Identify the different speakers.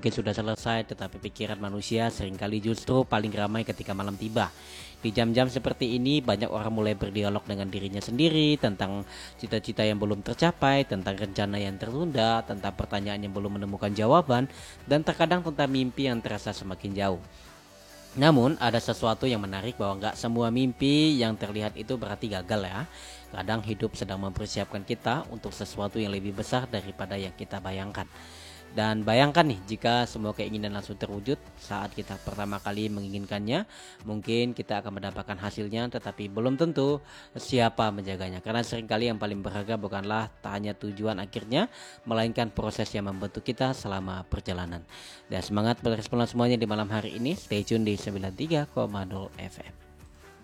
Speaker 1: mungkin sudah selesai, tetapi pikiran manusia seringkali justru paling ramai ketika malam tiba. Di jam-jam seperti ini banyak orang mulai berdialog dengan dirinya sendiri tentang cita-cita yang belum tercapai, tentang rencana yang tertunda, tentang pertanyaan yang belum menemukan jawaban, dan terkadang tentang mimpi yang terasa semakin jauh. Namun ada sesuatu yang menarik bahwa nggak semua mimpi yang terlihat itu berarti gagal ya. Kadang hidup sedang mempersiapkan kita untuk sesuatu yang lebih besar daripada yang kita bayangkan. Dan bayangkan nih, jika semua keinginan langsung terwujud saat kita pertama kali menginginkannya, mungkin kita akan mendapatkan hasilnya, tetapi belum tentu siapa menjaganya. Karena seringkali yang paling berharga bukanlah tak hanya tujuan akhirnya, melainkan proses yang membentuk kita selama perjalanan. Dan semangat berespon semuanya di malam hari ini. Stay tune di 93,0 FM.